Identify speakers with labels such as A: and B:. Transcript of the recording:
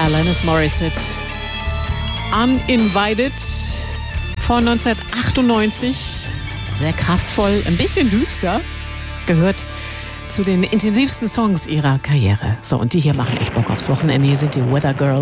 A: Alanis Morissette. Uninvited von 1998. Sehr kraftvoll, ein bisschen düster. Gehört zu den intensivsten Songs ihrer Karriere. So, und die hier machen echt Bock aufs Wochenende. Hier sind die Weather Girls.